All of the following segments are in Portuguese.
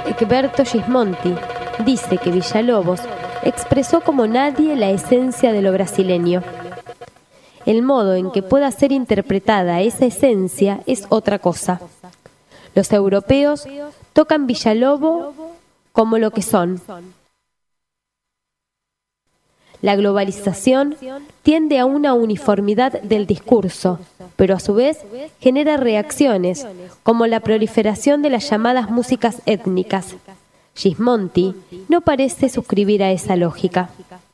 Egberto Gismonti dice que Villalobos expresó como nadie la esencia de lo brasileño. El modo en que pueda ser interpretada esa esencia es otra cosa. Los europeos tocan Villalobos como lo que son. La globalización tiende a una uniformidad del discurso, pero a su vez genera reacciones, como la proliferación de las llamadas músicas étnicas. Gismonti no parece suscribir a esa lógica.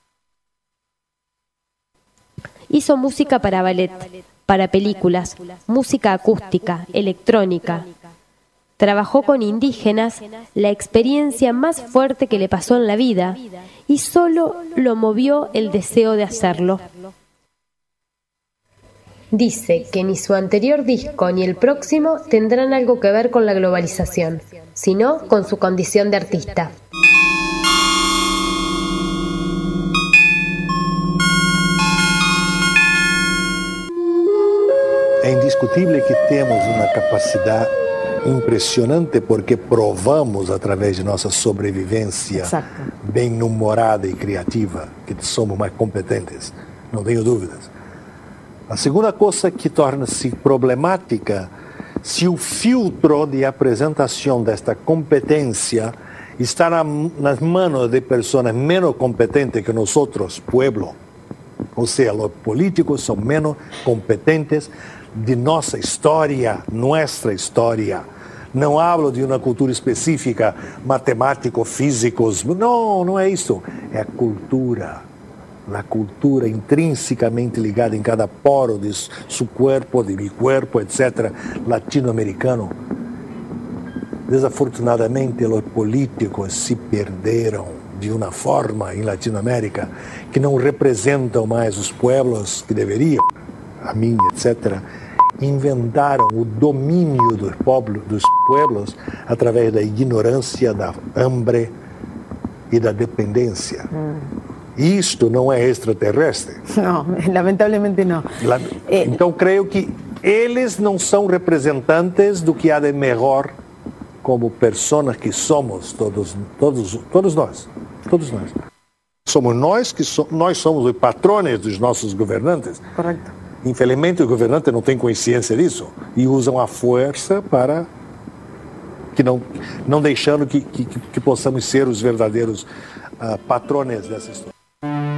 Hizo música para ballet, para películas, música acústica, electrónica. Trabajó con indígenas, la experiencia más fuerte que le pasó en la vida, y solo lo movió el deseo de hacerlo. Dice que ni su anterior disco ni el próximo tendrán algo que ver con la globalización, sino con su condición de artista. É indiscutível que temos uma capacidade impressionante porque provamos através de nossa sobrevivência bem-humorada e criativa que somos mais competentes, não tenho dúvidas. A segunda coisa que torna-se problemática, se o filtro de apresentação desta competência está nas mãos de pessoas menos competentes que nós outros, pueblo. Ou seja, os políticos são menos competentes de nossa história, Não hablo de uma cultura específica, matemáticos, físicos. Não é isso. É a cultura intrinsecamente ligada em cada poro de seu corpo, de meu corpo, etc., latino-americano. Desafortunadamente, os políticos se perderam de uma forma em Latinoamérica que não representam mais os pueblos que deveriam, a mim, etc., inventaram o domínio dos pueblos através da ignorância, da hambre e da dependência. Isto não é extraterrestre? Não, lamentavelmente não. Então, creio que eles não são representantes do que há de melhor como pessoas que somos, todos nós. Somos nós somos os patrões dos nossos governantes. Correto. Infelizmente, os governantes não têm consciência disso e usam a força para que não deixando que possamos ser os verdadeiros patrões dessa história.